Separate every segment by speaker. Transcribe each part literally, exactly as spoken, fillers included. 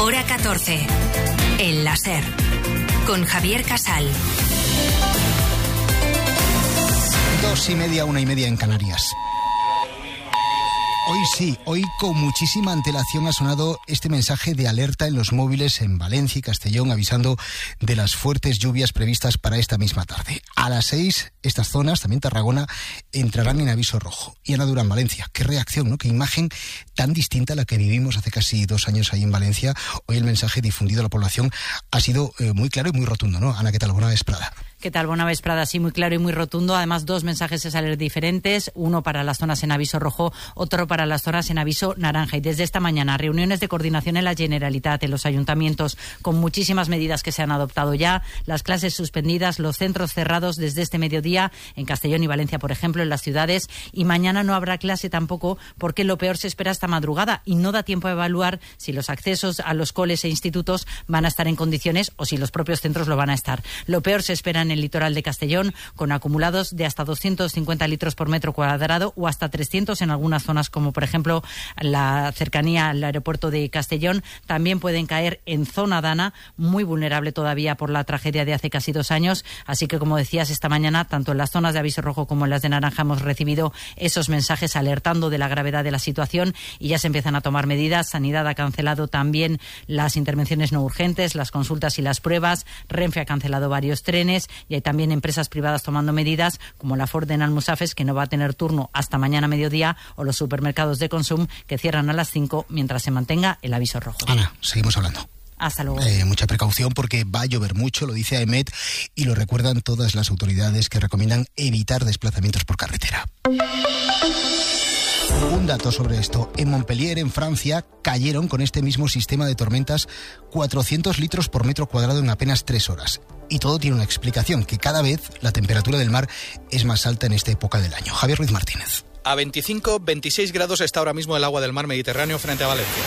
Speaker 1: Hora catorce. El láser. Con Javier Casal.
Speaker 2: Dos y media, una y media en Canarias. Hoy sí, hoy con muchísima antelación ha sonado este mensaje de alerta en los móviles en Valencia y Castellón, avisando de las fuertes lluvias previstas para esta misma tarde. A las seis, estas zonas, también Tarragona, entrarán en aviso rojo. Y Ana Durán, Valencia, qué reacción, ¿no? Qué imagen tan distinta a la que vivimos hace casi dos años ahí en Valencia. Hoy el mensaje difundido a la población ha sido eh, muy claro y muy rotundo, ¿no? Ana, ¿qué tal? Buena vesprada.
Speaker 3: ¿Qué tal? Buena vesprada, sí, muy claro y muy rotundo. Además, dos mensajes de salir diferentes, uno para las zonas en aviso rojo, otro para las zonas en aviso naranja. Y desde esta mañana, reuniones de coordinación en la Generalitat, en los ayuntamientos, con muchísimas medidas que se han adoptado ya, las clases suspendidas, los centros cerrados desde este mediodía, en Castellón y Valencia, por ejemplo, en las ciudades. Y mañana no habrá clase tampoco, porque lo peor se espera esta madrugada y no da tiempo a evaluar si los accesos a los coles e institutos van a estar en condiciones o si los propios centros lo van a estar. Lo peor se espera en el litoral de Castellón, con acumulados de hasta doscientos cincuenta litros por metro cuadrado o hasta trescientos en algunas zonas, como por ejemplo la cercanía al aeropuerto de Castellón. También pueden caer en zona Dana, muy vulnerable todavía por la tragedia de hace casi dos años. Así que, como decías, esta mañana, tanto en las zonas de aviso rojo como en las de naranja, hemos recibido esos mensajes alertando de la gravedad de la situación y ya se empiezan a tomar medidas. Sanidad ha cancelado también las intervenciones no urgentes, las consultas y las pruebas. Renfe ha cancelado varios trenes. Y hay también empresas privadas tomando medidas, como la Ford en Almusafes, que no va a tener turno hasta mañana mediodía, o los supermercados de Consum, que cierran a las cinco mientras se mantenga el aviso rojo.
Speaker 2: Ana, seguimos hablando.
Speaker 3: Hasta luego.
Speaker 2: Eh, mucha precaución porque va a llover mucho, lo dice AEMET, y lo recuerdan todas las autoridades que recomiendan evitar desplazamientos por carretera. Un dato sobre esto. En Montpellier, en Francia, cayeron con este mismo sistema de tormentas cuatrocientos litros por metro cuadrado en apenas tres horas. Y todo tiene una explicación, que cada vez la temperatura del mar es más alta en esta época del año. Javier Ruiz Martínez.
Speaker 4: A veinticinco, veintiséis grados está ahora mismo el agua del mar Mediterráneo frente a Valencia.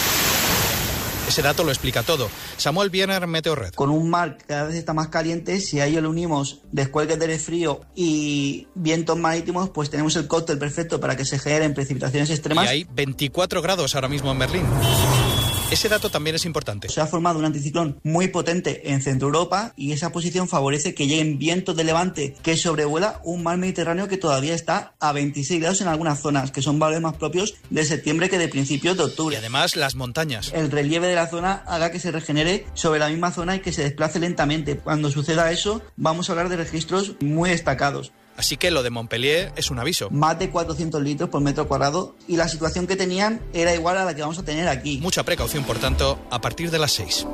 Speaker 4: Ese dato lo explica todo. Samuel Biener, Meteorred.
Speaker 5: Con un mar que cada vez está más caliente, si a ello le unimos descuelgues de aire frío y vientos marítimos, pues tenemos el cóctel perfecto para que se generen precipitaciones extremas.
Speaker 4: Y hay veinticuatro grados ahora mismo en Berlín. Ese dato también es importante.
Speaker 5: Se ha formado un anticiclón muy potente en Centro Europa y esa posición favorece que lleguen vientos de levante que sobrevuela un mar Mediterráneo que todavía está a veintiséis grados en algunas zonas, que son valores más propios de septiembre que de principios de octubre.
Speaker 4: Y además las montañas.
Speaker 5: El relieve de la zona haga que se regenere sobre la misma zona y que se desplace lentamente. Cuando suceda eso, vamos a hablar de registros muy destacados.
Speaker 4: Así que lo de Montpellier es un aviso.
Speaker 5: Más de cuatrocientos litros por metro cuadrado y la situación que tenían era igual a la que vamos a tener aquí.
Speaker 4: Mucha precaución, por tanto, a partir de las seis.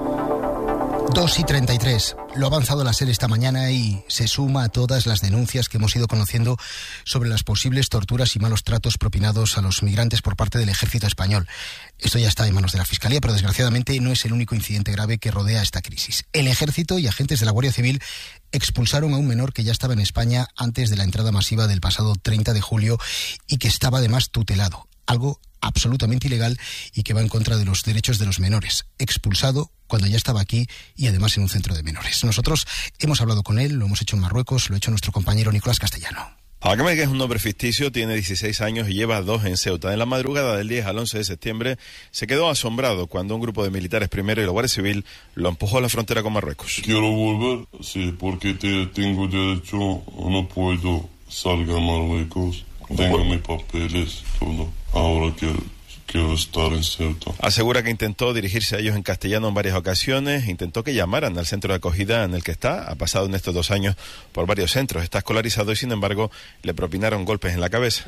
Speaker 2: dos y treinta y tres. Lo ha avanzado la SER esta mañana y se suma a todas las denuncias que hemos ido conociendo sobre las posibles torturas y malos tratos propinados a los migrantes por parte del ejército español. Esto ya está en manos de la Fiscalía, pero desgraciadamente no es el único incidente grave que rodea esta crisis. El ejército y agentes de la Guardia Civil expulsaron a un menor que ya estaba en España antes de la entrada masiva del pasado treinta de julio y que estaba además tutelado. Algo absolutamente ilegal y que va en contra de los derechos de los menores. Expulsado cuando ya estaba aquí y además en un centro de menores. Nosotros hemos hablado con él, lo hemos hecho en Marruecos, lo ha hecho nuestro compañero Nicolás Castellano.
Speaker 6: Hakame, que es un nombre ficticio, tiene dieciséis años y lleva dos en Ceuta. En la madrugada del diez al once de septiembre se quedó asombrado cuando un grupo de militares primero y la Guardia Civil lo empujó a la frontera con Marruecos.
Speaker 7: Quiero volver, sí, porque te, tengo derecho, no puedo salir a Marruecos, tengo mis papeles, todo. Ahora quiero, quiero estar en Ceuta.
Speaker 6: Asegura que intentó dirigirse a ellos en castellano en varias ocasiones, intentó que llamaran al centro de acogida en el que está, ha pasado en estos dos años por varios centros, está escolarizado y sin embargo le propinaron golpes en la cabeza.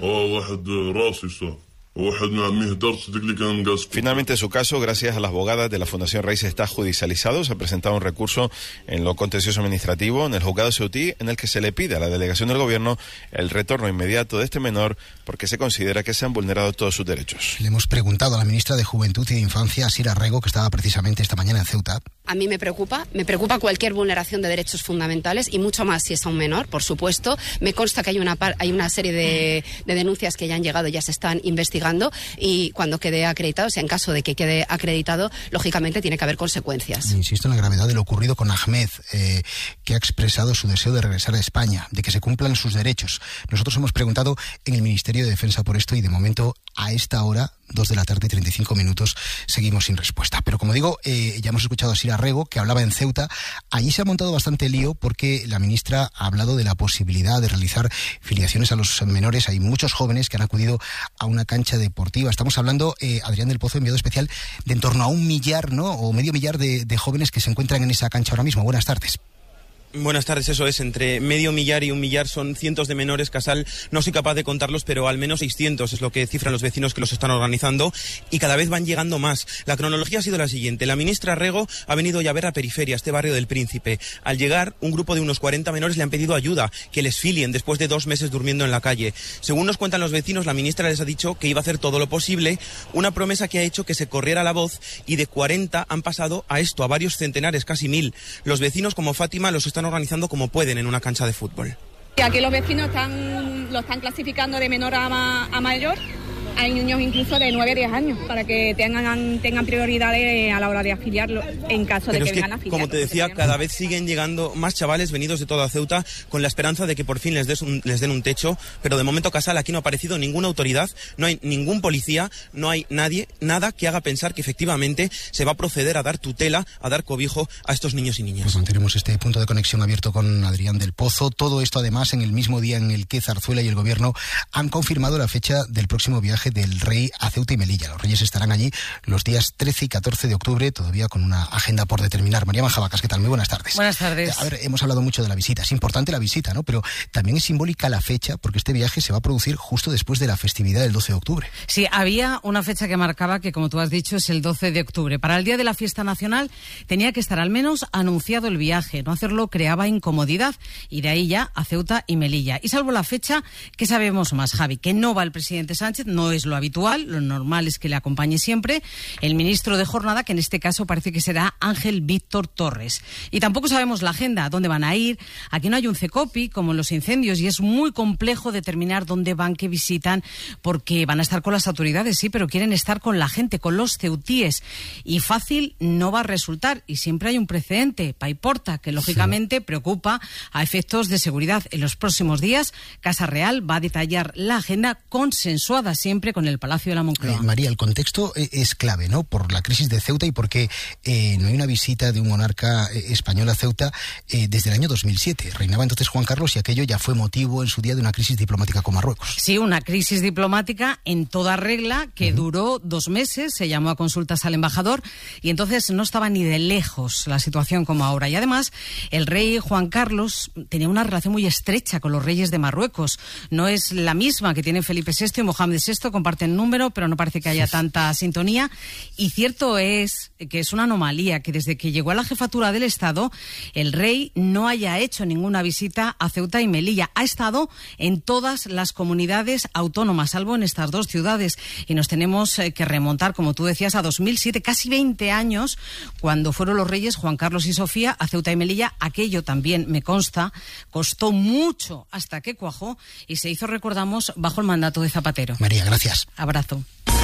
Speaker 6: Finalmente su caso, gracias a las abogadas de la Fundación Raíces, está judicializado. Se ha presentado un recurso en lo contencioso administrativo en el juzgado ceutí en el que se le pide a la delegación del gobierno el retorno inmediato de este menor porque se considera que se han vulnerado todos sus derechos.
Speaker 2: Le hemos preguntado a la ministra de Juventud y de Infancia, Sira Rego, que estaba precisamente esta mañana en Ceuta.
Speaker 8: A mí me preocupa, me preocupa cualquier vulneración de derechos fundamentales y mucho más si es a un menor, por supuesto. Me consta que hay una, par, hay una serie de, de denuncias que ya han llegado, ya se están investigando y cuando quede acreditado, o sea, en caso de que quede acreditado, lógicamente tiene que haber consecuencias.
Speaker 2: Insisto en la gravedad de lo ocurrido con Ahmed, eh, que ha expresado su deseo de regresar a España, de que se cumplan sus derechos. Nosotros hemos preguntado en el Ministerio de Defensa por esto y de momento, a esta hora, dos de la tarde y treinta y cinco minutos, seguimos sin respuesta. Pero como digo, eh, ya hemos escuchado a Sira Rego, que hablaba en Ceuta. Allí se ha montado bastante lío porque la ministra ha hablado de la posibilidad de realizar filiaciones a los menores. Hay muchos jóvenes que han acudido a una cancha deportiva. Estamos hablando, eh, Adrián del Pozo, enviado especial, de en torno a un millar, ¿no?, o medio millar de, de jóvenes que se encuentran en esa cancha ahora mismo. Buenas tardes.
Speaker 9: Buenas tardes, eso es, entre medio millar y un millar son cientos de menores, Casal, no soy capaz de contarlos, pero al menos seiscientos es lo que cifran los vecinos que los están organizando, y cada vez van llegando más. La cronología ha sido la siguiente: la ministra Rego ha venido ya a ver a Periferia, este barrio del Príncipe. Al llegar, un grupo de unos cuarenta menores le han pedido ayuda, que les filien después de dos meses durmiendo en la calle. Según nos cuentan los vecinos, la ministra les ha dicho que iba a hacer todo lo posible, una promesa que ha hecho que se corriera la voz, y de cuarenta han pasado a esto, a varios centenares, casi mil. Los vecinos, como Fátima, los están organizando como pueden en una cancha de fútbol.
Speaker 10: Aquí los vecinos están, lo están clasificando de menor a, ma, a mayor. Hay niños incluso de nueve a diez años para que tengan, tengan prioridades a la hora de afiliarlo en caso
Speaker 9: Pero
Speaker 10: de que,
Speaker 9: es que
Speaker 10: vengan a afiliar.
Speaker 9: Como te decía, cada vez siguen llegando más chavales venidos de toda Ceuta con la esperanza de que por fin les, des un, les den un techo, pero de momento, Casal, aquí no ha aparecido ninguna autoridad, no hay ningún policía, no hay nadie, nada que haga pensar que efectivamente se va a proceder a dar tutela, a dar cobijo a estos niños y niñas.
Speaker 2: Pues mantenemos este punto de conexión abierto con Adrián del Pozo. Todo esto, además, en el mismo día en el que Zarzuela y el Gobierno han confirmado la fecha del próximo viaje del Rey a Ceuta y Melilla. Los Reyes estarán allí los días trece y catorce de octubre, todavía con una agenda por determinar. María Manjabacas, ¿qué tal? Muy buenas tardes.
Speaker 3: Buenas tardes.
Speaker 2: A ver, hemos hablado mucho de la visita. Es importante la visita, ¿no? Pero también es simbólica la fecha, porque este viaje se va a producir justo después de la festividad del doce de octubre.
Speaker 11: Sí, había una fecha que marcaba que, como tú has dicho, es el doce de octubre. Para el día de la fiesta nacional tenía que estar al menos anunciado el viaje. No hacerlo creaba incomodidad, y de ahí ya a Ceuta y Melilla. Y salvo la fecha, ¿qué sabemos más, Javi? Que no va el presidente Sánchez, no es lo habitual. Lo normal es que le acompañe siempre el ministro de Jornada, que en este caso parece que será Ángel Víctor Torres. Y tampoco sabemos la agenda, dónde van a ir. Aquí no hay un CECOPI, como en los incendios, y es muy complejo determinar dónde van, qué visitan, porque van a estar con las autoridades, sí, pero quieren estar con la gente, con los ceutíes. Y fácil no va a resultar. Y siempre hay un precedente, Paiporta, que lógicamente sí preocupa a efectos de seguridad. En los próximos días, Casa Real va a detallar la agenda consensuada siempre con el Palacio de la Moncloa.
Speaker 2: Eh, María, el contexto es clave, ¿no? Por la crisis de Ceuta y porque eh, no hay una visita de un monarca eh, español a Ceuta eh, desde el año dos mil siete. Reinaba entonces Juan Carlos y aquello ya fue motivo en su día de una crisis diplomática con Marruecos.
Speaker 11: Sí, una crisis diplomática en toda regla que uh-huh. duró dos meses, se llamó a consultas al embajador y entonces no estaba ni de lejos la situación como ahora. Y además, el rey Juan Carlos tenía una relación muy estrecha con los reyes de Marruecos. No es la misma que tienen Felipe sexto y Mohamed sexto, comparten número, pero no parece que haya tanta sintonía. Y cierto es que es una anomalía que desde que llegó a la jefatura del Estado, el rey no haya hecho ninguna visita a Ceuta y Melilla. Ha estado en todas las comunidades autónomas, salvo en estas dos ciudades. Y nos tenemos que remontar, como tú decías, a dos mil siete, casi veinte años, cuando fueron los reyes Juan Carlos y Sofía a Ceuta y Melilla. Aquello también, me consta, costó mucho hasta que cuajó y se hizo, recordamos, bajo el mandato de Zapatero.
Speaker 2: María, gracias.
Speaker 11: Abrazo.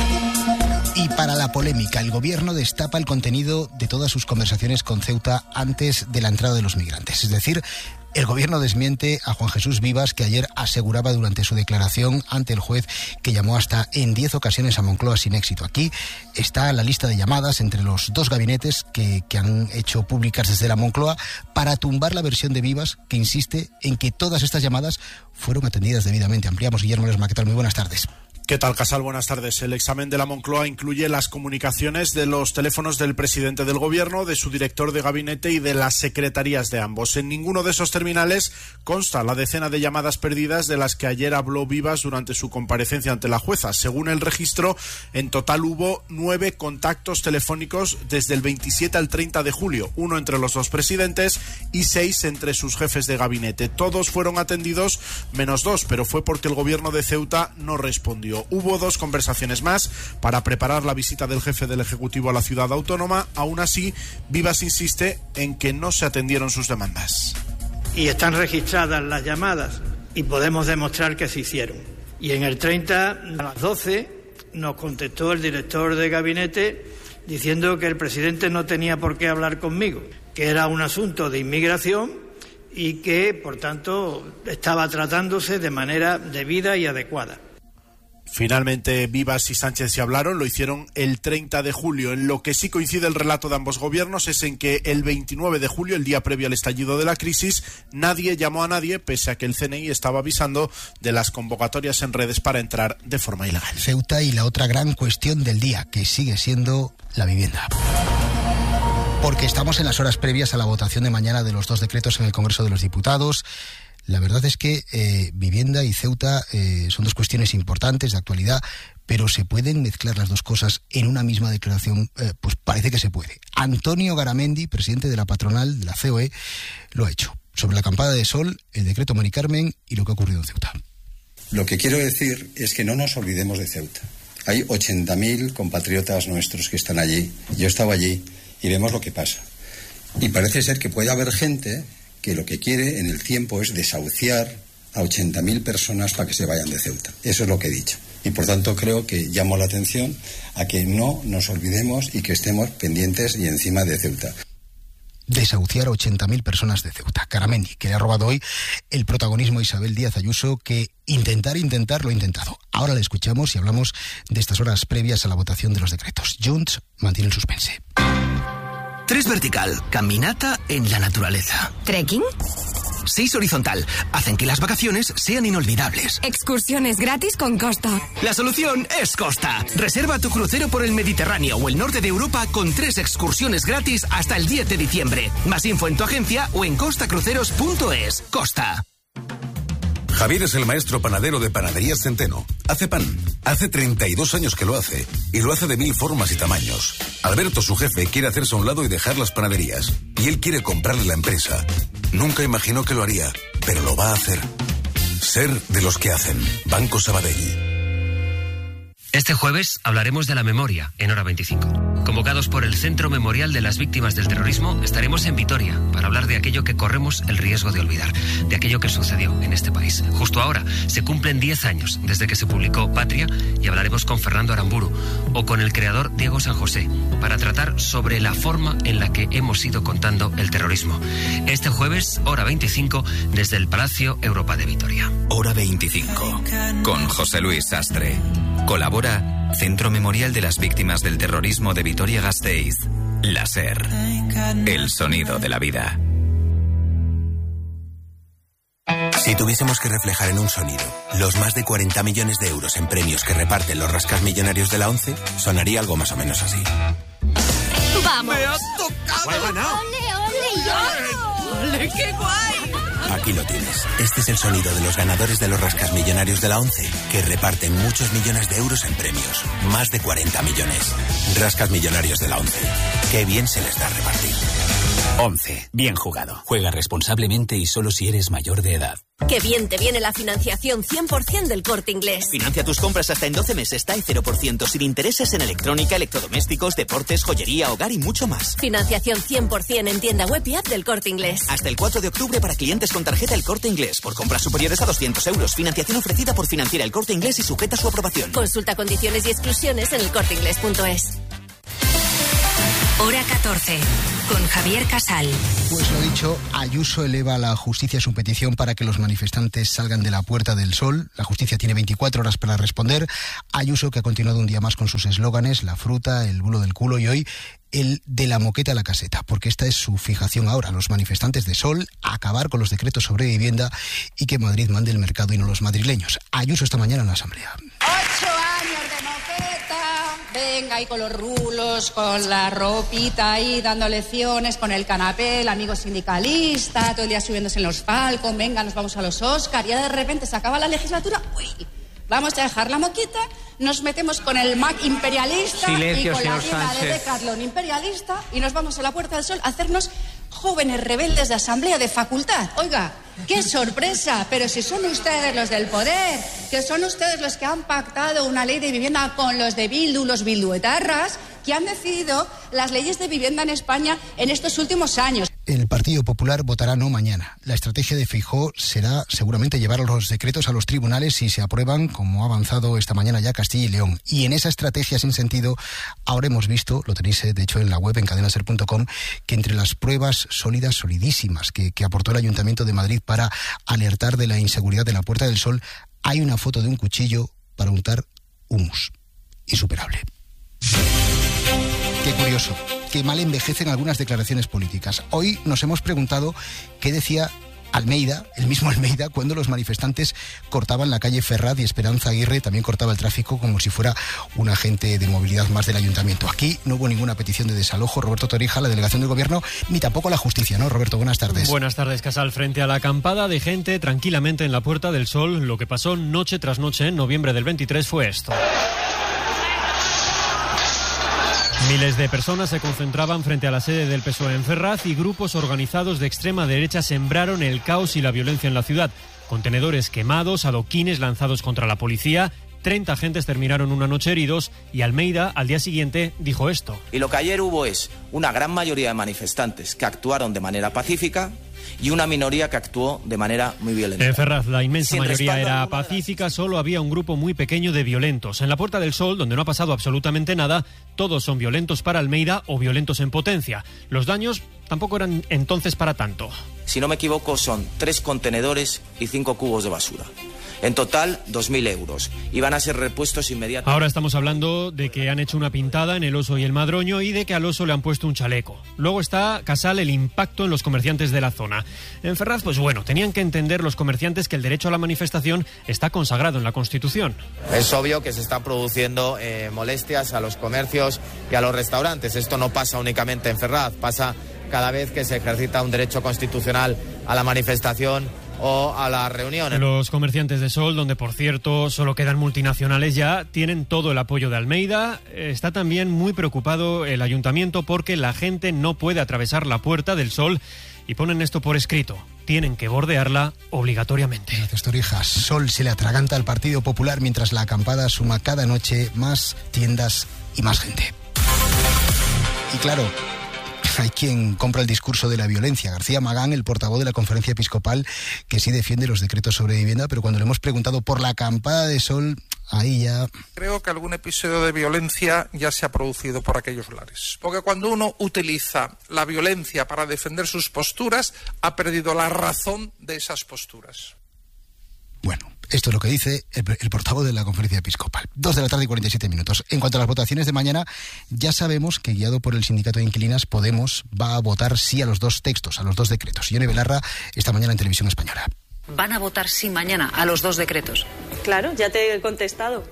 Speaker 2: Y para la polémica, el Gobierno destapa el contenido de todas sus conversaciones con Ceuta antes de la entrada de los migrantes. Es decir, el Gobierno desmiente a Juan Jesús Vivas, que ayer aseguraba durante su declaración ante el juez que llamó hasta en diez ocasiones a Moncloa sin éxito. Aquí está la lista de llamadas entre los dos gabinetes que, que han hecho públicas desde la Moncloa para tumbar la versión de Vivas, que insiste en que todas estas llamadas fueron atendidas debidamente. Ampliamos. Guillermo Lesma, ¿qué tal? Muy buenas tardes.
Speaker 12: ¿Qué tal, Casal? Buenas tardes. El examen de la Moncloa incluye las comunicaciones de los teléfonos del presidente del Gobierno, de su director de gabinete y de las secretarías de ambos. En ninguno de esos terminales consta la decena de llamadas perdidas de las que ayer habló Vivas durante su comparecencia ante la jueza. Según el registro, en total hubo nueve contactos telefónicos desde el veintisiete al treinta de julio, uno entre los dos presidentes y seis entre sus jefes de gabinete. Todos fueron atendidos, menos dos, pero fue porque el Gobierno de Ceuta no respondió. Hubo dos conversaciones más para preparar la visita del jefe del Ejecutivo a la ciudad autónoma. Aún así, Vivas insiste en que no se atendieron sus demandas.
Speaker 13: Y están registradas las llamadas y podemos demostrar que se hicieron. Y en el treinta, a las doce, nos contestó el director de gabinete diciendo que el presidente no tenía por qué hablar conmigo, que era un asunto de inmigración y que, por tanto, estaba tratándose de manera debida y adecuada.
Speaker 12: Finalmente, Vivas y Sánchez se hablaron, lo hicieron el treinta de julio. En lo que sí coincide el relato de ambos gobiernos es en que el veintinueve de julio, el día previo al estallido de la crisis, nadie llamó a nadie, pese a que el C N I estaba avisando de las convocatorias en redes para entrar de forma ilegal.
Speaker 2: Ceuta y la otra gran cuestión del día, que sigue siendo la vivienda. Porque estamos en las horas previas a la votación de mañana de los dos decretos en el Congreso de los Diputados. La verdad es que eh, vivienda y Ceuta eh, son dos cuestiones importantes de actualidad, pero ¿se pueden mezclar las dos cosas en una misma declaración? Eh, pues parece que se puede. Antonio Garamendi, presidente de la patronal de la C O E, lo ha hecho. Sobre la acampada de sol, el decreto Mari Carmen y lo que ha ocurrido en Ceuta.
Speaker 14: Lo que quiero decir es que no nos olvidemos de Ceuta. Hay ochenta mil compatriotas nuestros que están allí. Yo estaba allí y vemos lo que pasa. Y parece ser que puede haber gente que lo que quiere en el tiempo es desahuciar a ochenta mil personas para que se vayan de Ceuta. Eso es lo que he dicho. Y por tanto creo que llamo la atención a que no nos olvidemos y que estemos pendientes y encima de Ceuta.
Speaker 2: Desahuciar a ochenta mil personas de Ceuta. Garamendi, que le ha robado hoy el protagonismo a Isabel Díaz Ayuso, que intentar, intentar, lo ha intentado. Ahora le escuchamos y hablamos de estas horas previas a la votación de los decretos. Junts mantiene el suspense.
Speaker 15: Tres vertical, caminata en la naturaleza.
Speaker 16: ¿Trekking?
Speaker 15: Seis horizontal, hacen que las vacaciones sean inolvidables.
Speaker 16: Excursiones gratis con Costa.
Speaker 15: La solución es Costa. Reserva tu crucero por el Mediterráneo o el norte de Europa con tres excursiones gratis hasta el diez de diciembre. Más info en tu agencia o en costa cruceros punto es. Costa.
Speaker 17: Javier es el maestro panadero de Panaderías Centeno. Hace pan. Hace treinta y dos años que lo hace. Y lo hace de mil formas y tamaños. Alberto, su jefe, quiere hacerse a un lado y dejar las panaderías. Y él quiere comprarle la empresa. Nunca imaginó que lo haría, pero lo va a hacer. Ser de los que hacen. Banco Sabadell.
Speaker 18: Este jueves hablaremos de la memoria en Hora veinticinco. Convocados por el Centro Memorial de las Víctimas del Terrorismo, estaremos en Vitoria para hablar de aquello que corremos el riesgo de olvidar, de aquello que sucedió en este país. Justo ahora se cumplen diez años desde que se publicó Patria y hablaremos con Fernando Aramburu o con el creador Diego San José para tratar sobre la forma en la que hemos ido contando el terrorismo. Este jueves, Hora veinticinco, desde el Palacio Europa de Vitoria.
Speaker 19: Hora veinticinco, con José Luis Sastre. Colabora Centro Memorial de las Víctimas del Terrorismo de Vitoria-Gasteiz. La SER. El sonido de la vida.
Speaker 20: Si tuviésemos que reflejar en un sonido los más de cuarenta millones de euros en premios que reparten los rascasmillonarios de la ONCE, sonaría algo más o menos así.
Speaker 16: ¡Vamos!
Speaker 20: ¡Me ha tocado!
Speaker 16: ¡He ganado! ¡Ole, ole, ole! ¡Qué guay!
Speaker 20: Aquí lo tienes. Este es el sonido de los ganadores de los rascasmillonarios de la ONCE, que reparten muchos millones de euros en premios. Más de cuarenta millones. Rascasmillonarios de la ONCE. Qué bien se les da repartir.
Speaker 21: ONCE. Bien jugado. Juega responsablemente y solo si eres mayor de edad.
Speaker 22: Qué bien te viene la financiación cien por ciento del Corte Inglés.
Speaker 23: Financia tus compras hasta en doce meses, T A E cero por ciento, sin intereses en electrónica, electrodomésticos, deportes, joyería, hogar y mucho más.
Speaker 22: Financiación cien por ciento en tienda web y app del Corte Inglés.
Speaker 23: Hasta el cuatro de octubre para clientes con tarjeta El Corte Inglés. Por compras superiores a doscientos euros. Financiación ofrecida por Financiera El Corte Inglés y sujeta a su aprobación.
Speaker 22: Consulta condiciones y exclusiones en el corte inglés punto es.
Speaker 1: Hora catorce, con Javier Casal.
Speaker 2: Pues lo dicho, Ayuso eleva a la justicia su petición para que los manifestantes salgan de la Puerta del Sol. La justicia tiene veinticuatro horas para responder. Ayuso, que ha continuado un día más con sus eslóganes, la fruta, el bulo del culo y hoy el de la moqueta a la caseta, porque esta es su fijación ahora. Los manifestantes de Sol, acabar con los decretos sobre vivienda y que Madrid mande el mercado y no los madrileños. Ayuso esta mañana en la Asamblea.
Speaker 24: Ocho años de moqueta, venga ahí con los rulos, con la ropita ahí dando lecciones, con el canapé, el amigo sindicalista, todo el día subiéndose en los Falcon, venga, nos vamos a los Oscar, y ya de repente se acaba la legislatura, uy, vamos a dejar la moquita, nos metemos con el Mac imperialista
Speaker 25: Silencio,
Speaker 24: y con la
Speaker 25: señor
Speaker 24: tienda de
Speaker 25: Sánchez.
Speaker 24: Decathlon imperialista y nos vamos a la Puerta del Sol a hacernos jóvenes rebeldes de asamblea de facultad. Oiga, ¡qué sorpresa! Pero si son ustedes los del poder, que son ustedes los que han pactado una ley de vivienda con los de Bildu, los bilduetarras, que han decidido las leyes de vivienda en España en estos últimos años.
Speaker 2: El Partido Popular votará no mañana. La estrategia de Feijóo será seguramente llevar los decretos a los tribunales si se aprueban, como ha avanzado esta mañana ya Castilla y León. Y en esa estrategia sin sentido, ahora hemos visto, lo tenéis de hecho en la web en cadena ser punto com, que entre las pruebas sólidas, solidísimas, que, que aportó el Ayuntamiento de Madrid para alertar de la inseguridad de la Puerta del Sol, hay una foto de un cuchillo para untar humus. Insuperable. Qué curioso, qué mal envejecen algunas declaraciones políticas. Hoy nos hemos preguntado qué decía Almeida, el mismo Almeida, cuando los manifestantes cortaban la calle Ferraz y Esperanza Aguirre también cortaba el tráfico como si fuera un agente de movilidad más del ayuntamiento. Aquí no hubo ninguna petición de desalojo, Roberto Torija, la delegación del gobierno, ni tampoco la justicia, ¿no? Roberto, buenas tardes.
Speaker 4: Buenas tardes, Casal. Frente a la acampada de gente tranquilamente en la Puerta del Sol, lo que pasó noche tras noche en noviembre del veintitrés fue esto. Miles de personas se concentraban frente a la sede del P S O E en Ferraz y grupos organizados de extrema derecha sembraron el caos y la violencia en la ciudad. Contenedores quemados, adoquines lanzados contra la policía, treinta agentes terminaron una noche heridos y Almeida al día siguiente dijo esto.
Speaker 5: Y lo que ayer hubo es una gran mayoría de manifestantes que actuaron de manera pacífica y una minoría que actuó de manera muy violenta.
Speaker 4: En Ferraz la inmensa mayoría era pacífica, solo había un grupo muy pequeño de violentos. En la Puerta del Sol, donde no ha pasado absolutamente nada, todos son violentos para Almeida o violentos en potencia. Los daños tampoco eran entonces para tanto.
Speaker 5: Si no me equivoco, son tres contenedores y cinco cubos de basura. En total, dos mil euros. Y van a ser repuestos inmediatamente.
Speaker 4: Ahora estamos hablando de que han hecho una pintada en el Oso y el Madroño y de que al Oso le han puesto un chaleco. Luego está, Casal, el impacto en los comerciantes de la zona. En Ferraz, pues bueno, tenían que entender los comerciantes que el derecho a la manifestación está consagrado en la Constitución.
Speaker 6: Es obvio que se están produciendo eh, molestias a los comercios y a los restaurantes. Esto no pasa únicamente en Ferraz, pasa cada vez que se ejercita un derecho constitucional a la manifestación o a la reunión.
Speaker 4: Los comerciantes de Sol, donde por cierto solo quedan multinacionales ya, tienen todo el apoyo de Almeida. Está también muy preocupado el ayuntamiento porque la gente no puede atravesar la Puerta del Sol y ponen esto por escrito. Tienen que bordearla obligatoriamente.
Speaker 2: Gracias, Torijas. Sol se le atraganta al Partido Popular mientras la acampada suma cada noche más tiendas y más gente. Y claro, hay quien compra el discurso de la violencia. García Magán, el portavoz de la Conferencia Episcopal, que sí defiende los decretos sobre vivienda, pero cuando le hemos preguntado por la acampada de Sol, ahí ya...
Speaker 7: Creo que algún episodio de violencia ya se ha producido por aquellos lares. Porque cuando uno utiliza la violencia para defender sus posturas, ha perdido la razón de esas posturas.
Speaker 2: Bueno, esto es lo que dice el, el portavoz de la Conferencia Episcopal. Dos de la tarde y cuarenta y siete minutos. En cuanto a las votaciones de mañana, ya sabemos que, guiado por el sindicato de inquilinas, Podemos va a votar sí a los dos textos, a los dos decretos. Yone Belarra, esta mañana en Televisión Española.
Speaker 25: Van a votar sí mañana a los dos decretos.
Speaker 26: Claro, ya te he contestado.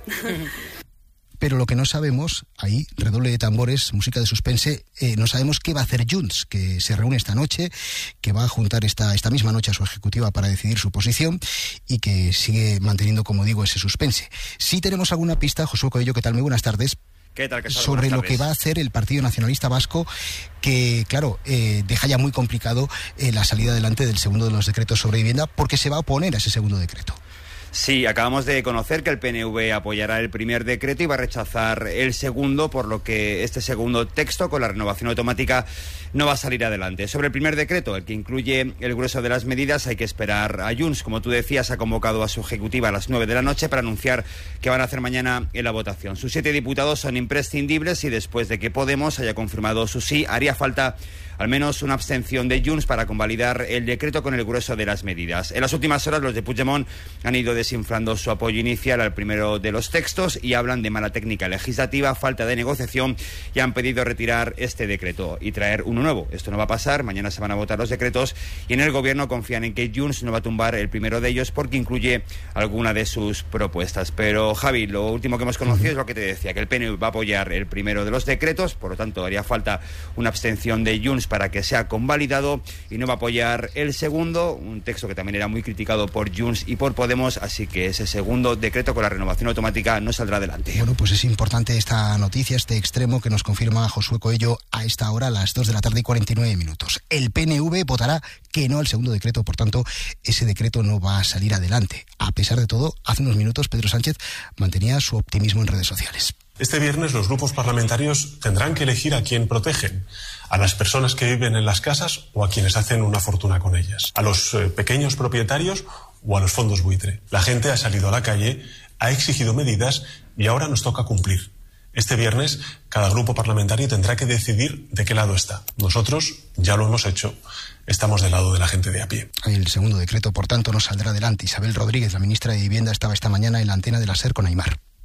Speaker 2: Pero lo que no sabemos, ahí, redoble de tambores, música de suspense, eh, no sabemos qué va a hacer Junts, que se reúne esta noche, que va a juntar esta, esta misma noche a su ejecutiva para decidir su posición y que sigue manteniendo, como digo, ese suspense. Sí tenemos alguna pista, Josué Coello, ¿qué tal? Muy buenas tardes.
Speaker 27: ¿Qué tal, qué tal?
Speaker 2: Sobre lo que va a hacer el Partido Nacionalista Vasco, que, claro, eh, deja ya muy complicado eh, la salida adelante del segundo de los decretos sobre vivienda, porque se va a oponer a ese segundo decreto.
Speaker 27: Sí, acabamos de conocer que el P N V apoyará el primer decreto y va a rechazar el segundo, por lo que este segundo texto con la renovación automática no va a salir adelante. Sobre el primer decreto, el que incluye el grueso de las medidas, hay que esperar a Junts. Como tú decías, ha convocado a su ejecutiva a las nueve de la noche para anunciar que van a hacer mañana en la votación. Sus siete diputados son imprescindibles y después de que Podemos haya confirmado su sí, haría falta al menos una abstención de Junts para convalidar el decreto con el grueso de las medidas. En las últimas horas los de Puigdemont han ido desinflando su apoyo inicial al primero de los textos y hablan de mala técnica legislativa, falta de negociación y han pedido retirar este decreto y traer uno nuevo. Esto no va a pasar, mañana se van a votar los decretos y en el gobierno confían en que Junts no va a tumbar el primero de ellos porque incluye alguna de sus propuestas. Pero Javi, lo último que hemos conocido es lo que te decía, que el P N V va a apoyar el primero de los decretos, por lo tanto haría falta una abstención de Junts para que sea convalidado y no va a apoyar el segundo, un texto que también era muy criticado por Junts y por Podemos, así que ese segundo decreto con la renovación automática no saldrá adelante.
Speaker 2: Bueno, pues es importante esta noticia, este extremo que nos confirma Josué Coello a esta hora, a las dos de la tarde y cuarenta y nueve minutos. El P N V votará que no al segundo decreto, por tanto, ese decreto no va a salir adelante. A pesar de todo, hace unos minutos Pedro Sánchez mantenía su optimismo en redes sociales.
Speaker 28: Este viernes los grupos parlamentarios tendrán que elegir a quién protegen, a las personas que viven en las casas o a quienes hacen una fortuna con ellas, a los eh, pequeños propietarios o a los fondos buitre. La gente ha salido a la calle, ha exigido medidas y ahora nos toca cumplir. Este viernes cada grupo parlamentario tendrá que decidir de qué lado está. Nosotros ya lo hemos hecho. Estamos del lado de la gente de a pie.
Speaker 2: El segundo decreto, por tanto, no saldrá adelante. Isabel Rodríguez, la ministra de Vivienda, estaba esta mañana en la antena de la SER con Aimar.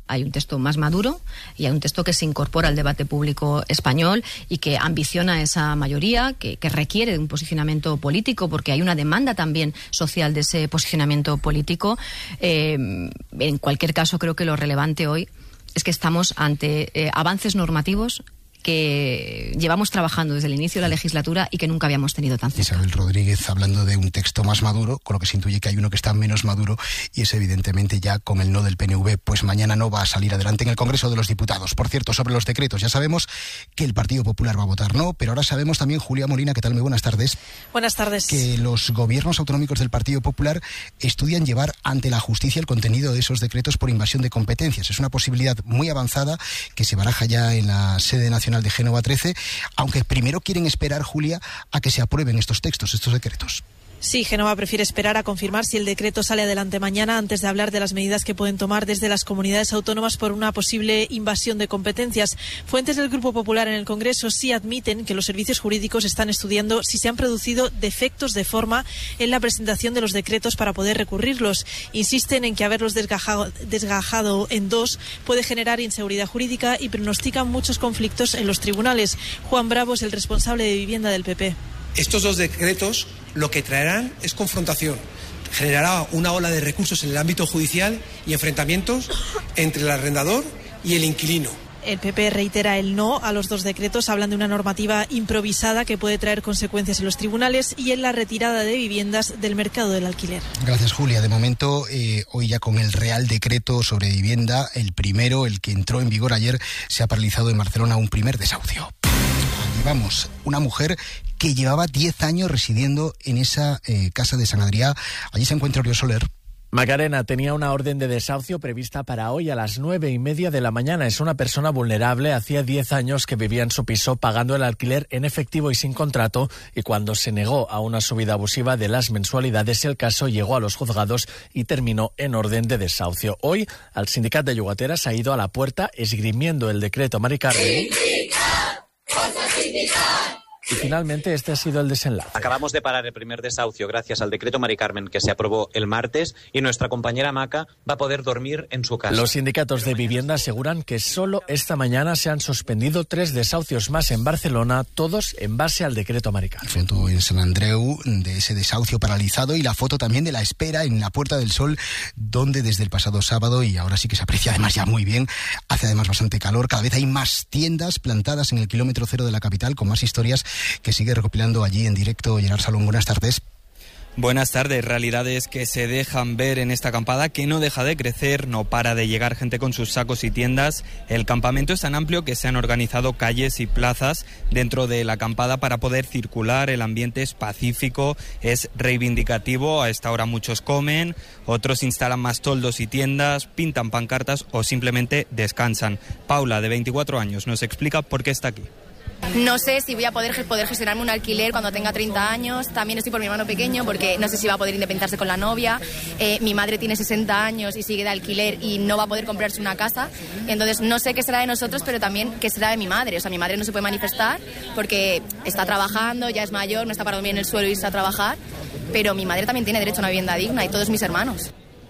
Speaker 3: Hay un texto más maduro y hay un texto que se incorpora al debate público español y que ambiciona esa mayoría, que, que requiere de un posicionamiento político, porque hay una demanda también social de ese posicionamiento político. Eh, en cualquier caso, creo que lo relevante hoy es que estamos ante eh, avances normativos que llevamos trabajando desde el inicio de la legislatura y que nunca habíamos tenido tan cerca.
Speaker 2: Isabel Rodríguez hablando de un texto más maduro, con lo que se intuye que hay uno que está menos maduro, y es evidentemente ya con el no del P N V, pues mañana no va a salir adelante en el Congreso de los Diputados. Por cierto, sobre los decretos, ya sabemos que el Partido Popular va a votar no, pero ahora sabemos también, Julia Molina, ¿qué tal? Muy buenas tardes.
Speaker 8: Buenas tardes.
Speaker 2: Que los gobiernos autonómicos del Partido Popular estudian llevar ante la justicia el contenido de esos decretos por invasión de competencias. Es una posibilidad muy avanzada que se baraja ya en la sede nacional de Génova trece, aunque primero quieren esperar, Julia, a que se aprueben estos textos, estos decretos.
Speaker 8: Sí, Génova prefiere esperar a confirmar si el decreto sale adelante mañana antes de hablar de las medidas que pueden tomar desde las comunidades autónomas por una posible invasión de competencias. Fuentes del Grupo Popular en el Congreso sí admiten que los servicios jurídicos están estudiando si se han producido defectos de forma en la presentación de los decretos para poder recurrirlos. Insisten en que haberlos desgajado, desgajado en dos puede generar inseguridad jurídica y pronostican muchos conflictos en los tribunales. Juan Bravo es el responsable de vivienda del P P.
Speaker 9: Estos dos decretos lo que traerán es confrontación. Generará una ola de recursos en el ámbito judicial y enfrentamientos entre el arrendador y el inquilino.
Speaker 8: El P P reitera el no a los dos decretos, hablan de una normativa improvisada que puede traer consecuencias en los tribunales y en la retirada de viviendas del mercado del alquiler.
Speaker 2: Gracias, Julia. De momento, eh, hoy ya con el Real Decreto sobre vivienda, el primero, el que entró en vigor ayer, se ha paralizado en Barcelona un primer desahucio. Vamos, una mujer que llevaba diez años residiendo en esa eh, casa de San Adrià. Allí se encuentra Oriol Soler.
Speaker 10: Macarena tenía una orden de desahucio prevista para hoy a las nueve y media de la mañana. Es una persona vulnerable. Hacía diez años que vivía en su piso pagando el alquiler en efectivo y sin contrato, y cuando se negó a una subida abusiva de las mensualidades, el caso llegó a los juzgados y terminó en orden de desahucio. Hoy, el sindicato de llogateras ha ido a la puerta esgrimiendo el decreto Mari Carmen. Y finalmente este ha sido el desenlace.
Speaker 11: Acabamos de parar el primer desahucio gracias al decreto Mari Carmen que se aprobó el martes, y nuestra compañera Maca va a poder dormir en su casa.
Speaker 10: Los sindicatos de vivienda aseguran que solo esta mañana se han suspendido tres desahucios más en Barcelona, todos en base al decreto Mari Carmen.
Speaker 2: Foto en San Andreu de ese desahucio paralizado y la foto también de la espera en la Puerta del Sol, donde desde el pasado sábado, y ahora sí que se aprecia además ya muy bien, hace además bastante calor, cada vez hay más tiendas plantadas en el kilómetro cero de la capital con más historias que sigue recopilando allí en directo Gerard Salón. Buenas tardes.
Speaker 12: Buenas tardes. Realidades que se dejan ver en esta acampada, que no deja de crecer, no para de llegar gente con sus sacos y tiendas. El campamento es tan amplio que se han organizado calles y plazas dentro de la acampada para poder circular. El ambiente es pacífico, es reivindicativo. A esta hora muchos comen, otros instalan más toldos y tiendas, pintan pancartas o simplemente descansan. Paula, de veinticuatro años, nos explica por qué está aquí.
Speaker 13: No sé si voy a poder, poder gestionarme un alquiler cuando tenga treinta años. También estoy por mi hermano pequeño porque no sé si va a poder independizarse con la novia. Eh, mi madre tiene sesenta años y sigue de alquiler y no va a poder comprarse una casa. Entonces no sé qué será de nosotros, pero también qué será de mi madre. O sea, mi madre no se puede manifestar porque está trabajando, ya es mayor, no está para dormir en el suelo y irse a trabajar. Pero mi madre también tiene derecho a una vivienda digna y todos mis hermanos.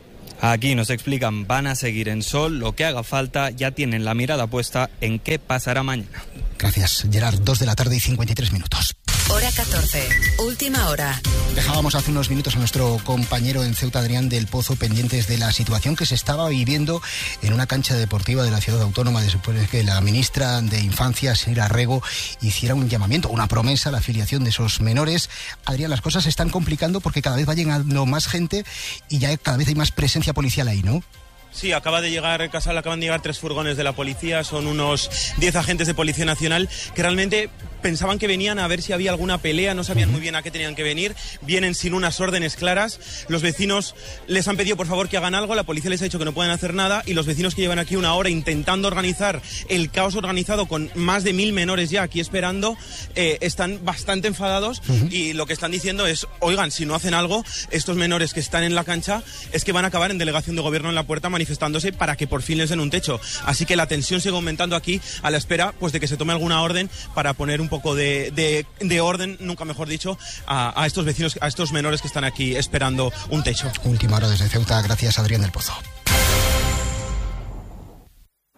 Speaker 12: Aquí nos explican, van a seguir en Sol, lo que haga falta, ya tienen la mirada puesta en qué pasará mañana.
Speaker 2: Gracias, Gerard. Dos de la tarde y cincuenta y tres minutos.
Speaker 1: Hora catorce, última hora.
Speaker 2: Dejábamos hace unos minutos a nuestro compañero en Ceuta, Adrián del Pozo, pendientes de la situación que se estaba viviendo en una cancha deportiva de la ciudad autónoma después de que la ministra de Infancia, Sira Rego, hiciera un llamamiento, una promesa a la afiliación de esos menores. Adrián, las cosas se están complicando porque cada vez va llegando más gente y ya cada vez hay más presencia policial ahí, ¿no?
Speaker 14: Sí, acaba de llegar, Casal, acaban de llegar tres furgones de la policía, son unos diez agentes de Policía Nacional que realmente pensaban que venían a ver si había alguna pelea, no sabían muy bien a qué tenían que venir, vienen sin unas órdenes claras, los vecinos les han pedido por favor que hagan algo, la policía les ha dicho que no pueden hacer nada y los vecinos que llevan aquí una hora intentando organizar el caos organizado con más de mil menores ya aquí esperando, eh, están bastante enfadados uh-huh. y lo que están diciendo es, oigan, si no hacen algo, estos menores que están en la cancha es que van a acabar en delegación de gobierno en la puerta manifestándose para que por fin les den un techo. Así que la tensión sigue aumentando aquí a la espera pues de que se tome alguna orden para poner un poco de, de, de orden, nunca mejor dicho, a, a estos vecinos, a estos menores que están aquí esperando un techo.
Speaker 2: Última hora desde Ceuta. Gracias, Adrián del Pozo.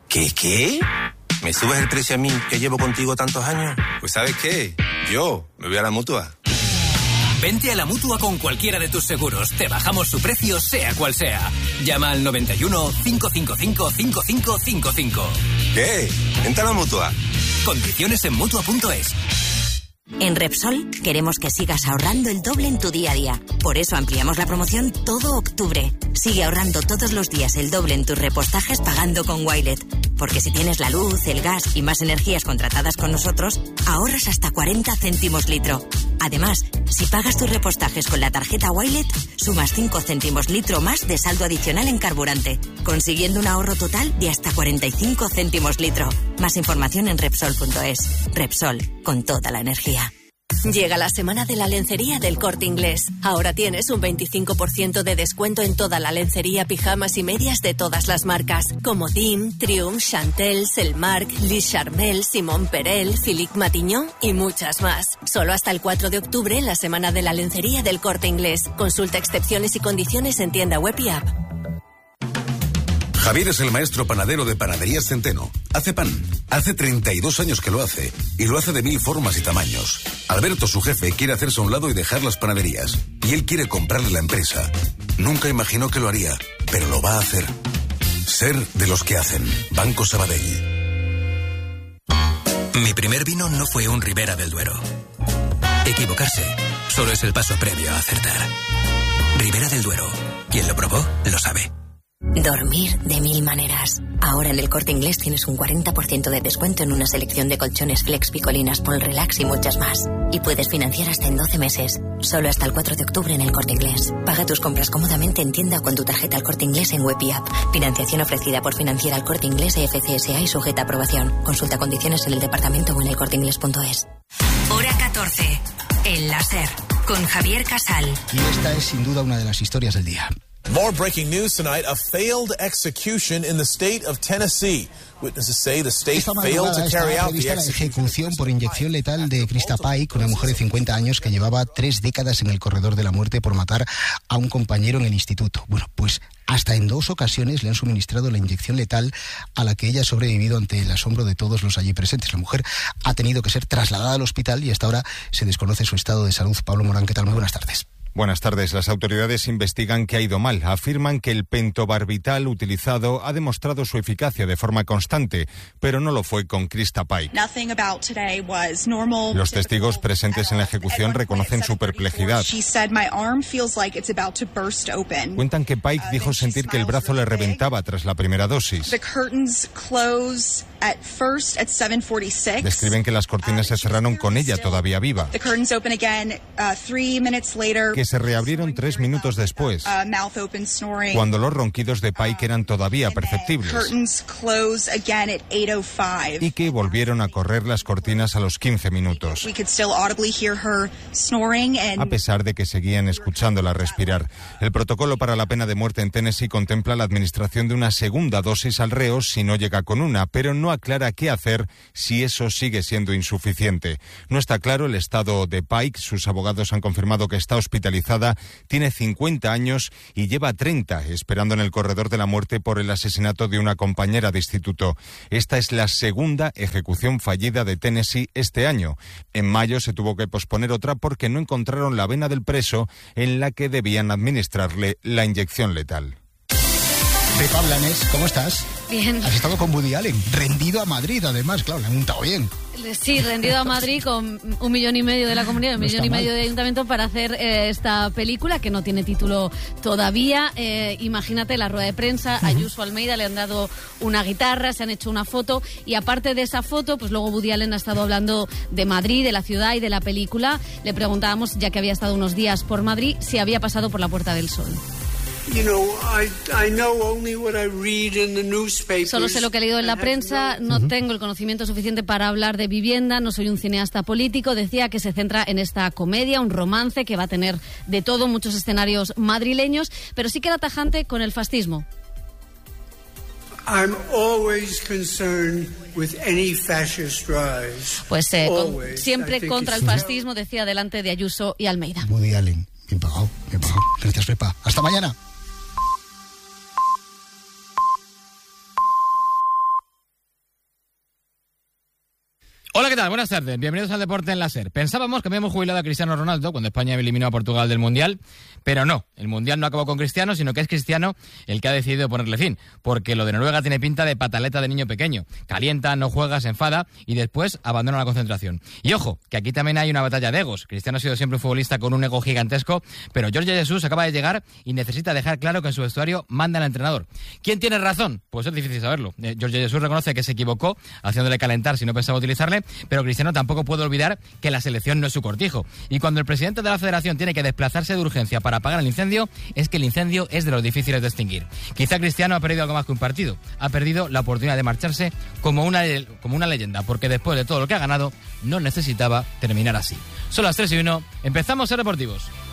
Speaker 15: ¿Qué, qué? ¿Me subes el precio a mí, que llevo contigo tantos años? Pues ¿sabes qué? Yo me voy a la Mutua.
Speaker 16: Vente a la Mutua con cualquiera de tus seguros. Te bajamos su precio, sea cual sea. Llama al noventa y uno, cinco cinco cinco, cinco cinco cinco cinco.
Speaker 15: ¿Qué? Vente a la Mutua.
Speaker 16: Condiciones en Mutua punto es.
Speaker 17: En Repsol queremos que sigas ahorrando el doble en tu día a día. Por eso ampliamos la promoción todo octubre. Sigue ahorrando todos los días el doble en tus repostajes pagando con Wilet. Porque si tienes la luz, el gas y más energías contratadas con nosotros, ahorras hasta cuarenta céntimos litro. Además, si pagas tus repostajes con la tarjeta Wilet, sumas cinco céntimos litro más de saldo adicional en carburante, consiguiendo un ahorro total de hasta cuarenta y cinco céntimos litro. Más información en Repsol punto es. Repsol, con toda la energía.
Speaker 22: Llega la semana de la lencería del Corte Inglés. Ahora tienes un veinticinco por ciento de descuento en toda la lencería, pijamas y medias de todas las marcas, como Dim, Triumph, Chantel, Selmark, Lis Charmel, Simon Perel, Philippe Matignon y muchas más. Solo hasta el cuatro de octubre en la semana de la lencería del Corte Inglés. Consulta excepciones y condiciones en tienda web y app.
Speaker 18: Javier es el maestro panadero de Panaderías Centeno. Hace pan. Hace treinta y dos años que lo hace. Y lo hace de mil formas y tamaños. Alberto, su jefe, quiere hacerse a un lado y dejar las panaderías. Y él quiere comprarle la empresa. Nunca imaginó que lo haría, pero lo va a hacer. Ser de los que hacen. Banco Sabadell.
Speaker 16: Mi primer vino no fue un Ribera del Duero. Equivocarse solo es el paso previo a acertar. Ribera del Duero. Quien lo probó, lo sabe.
Speaker 17: Dormir de mil maneras. Ahora en el Corte Inglés tienes un cuarenta por ciento de descuento en una selección de colchones Flex, Picolinas, Pol Relax y muchas más. Y puedes financiar hasta en doce meses. Solo hasta el cuatro de octubre en el Corte Inglés. Paga tus compras cómodamente en tienda o con tu tarjeta al Corte Inglés en web y app. Financiación ofrecida por Financiera al Corte Inglés e F C S A y sujeta a aprobación. Consulta condiciones en el departamento o en el corte inglés punto es.
Speaker 1: Hora catorce. El láser. Con Javier Casal.
Speaker 2: Y esta es sin duda una de las historias del día.
Speaker 19: More breaking news tonight, a failed execution in the state of Tennessee. Witnesses say the state failed to carry out the
Speaker 2: execution. La ejecución por inyección letal de Krista Pike, una mujer de cincuenta años que llevaba tres décadas en el corredor de la muerte por matar a un compañero en el instituto. Bueno, pues hasta en dos ocasiones le han suministrado la inyección letal a la que ella ha sobrevivido ante el asombro de todos los allí presentes. La mujer ha tenido que ser trasladada al hospital y hasta ahora se desconoce su estado de salud. Pablo Morán, ¿qué tal? Muy buenas tardes.
Speaker 20: Buenas tardes. Las autoridades investigan qué ha ido mal. Afirman que el pentobarbital utilizado ha demostrado su eficacia de forma constante, pero no lo fue con Krista Pike. Los testigos presentes en la ejecución reconocen su perplejidad. Cuentan que Pike dijo sentir que el brazo le reventaba tras la primera dosis. Describen que las cortinas se cerraron con ella todavía viva, que se reabrieron tres minutos después, cuando los ronquidos de Pike eran todavía perceptibles, y que volvieron a correr las cortinas a los quince minutos, a pesar de que seguían escuchándola respirar. El protocolo para la pena de muerte en Tennessee contempla la administración de una segunda dosis al reo si no llega con una, pero no aclara qué hacer si eso sigue siendo insuficiente. No está claro el estado de Pike. Sus abogados han confirmado que está hospitalizada, tiene cincuenta años y lleva treinta esperando en el corredor de la muerte por el asesinato de una compañera de instituto. Esta es la segunda ejecución fallida de Tennessee este año. En mayo se tuvo que posponer otra porque no encontraron la vena del preso en la que debían administrarle la inyección letal.
Speaker 2: Pepa Blanes, ¿cómo estás?
Speaker 3: Bien.
Speaker 2: Has estado con Woody Allen, rendido a Madrid además, claro, le han untado bien.
Speaker 3: Sí, rendido a Madrid con un millón y medio de la comunidad, un no millón y medio mal. de ayuntamiento para hacer eh, esta película que no tiene título todavía. Eh, imagínate la rueda de prensa, uh-huh. Ayuso Almeida le han dado una guitarra, se han hecho una foto y aparte de esa foto, pues luego Woody Allen ha estado hablando de Madrid, de la ciudad y de la película. Le preguntábamos, ya que había estado unos días por Madrid, si había pasado por la Puerta del Sol.
Speaker 21: You know, I, I know only what I read in the newspapers.
Speaker 3: Solo sé lo que he leído en la prensa, no uh-huh. tengo el conocimiento suficiente para hablar de vivienda, no soy un cineasta político. Decía que se centra en esta comedia, un romance que va a tener de todo, muchos escenarios madrileños, pero sí que era tajante con el fascismo.
Speaker 21: I'm always concerned with any fascist rise.
Speaker 3: Pues eh, con, siempre contra el fascismo, decía delante de Ayuso y Almeida.
Speaker 2: Woody Allen, bien pagado, bien pagado. Gracias, Pepa. Hasta mañana.
Speaker 4: Hola, ¿qué tal? Buenas tardes. Bienvenidos al Deporte en la SER. Pensábamos que habíamos jubilado a Cristiano Ronaldo cuando España eliminó a Portugal del Mundial, pero no. El Mundial no acabó con Cristiano, sino que es Cristiano el que ha decidido ponerle fin, porque lo de Noruega tiene pinta de pataleta de niño pequeño. Calienta, no juega, se enfada y después abandona la concentración. Y ojo, que aquí también hay una batalla de egos. Cristiano ha sido siempre un futbolista con un ego gigantesco, pero Jorge Jesús acaba de llegar y necesita dejar claro que en su vestuario manda el entrenador. ¿Quién tiene razón? Pues es difícil saberlo. Eh, Jorge Jesús reconoce que se equivocó haciéndole calentar si no pensaba utilizarle, pero Cristiano tampoco puede olvidar que la selección no es su cortijo. Y cuando el presidente de la federación tiene que desplazarse de urgencia para apagar el incendio, es que el incendio es de los difíciles de extinguir. Quizá Cristiano ha perdido algo más que un partido. Ha perdido la oportunidad de marcharse como una, como una leyenda, porque después de todo lo que ha ganado, no necesitaba terminar así. Son las tres y uno, empezamos a ser deportivos.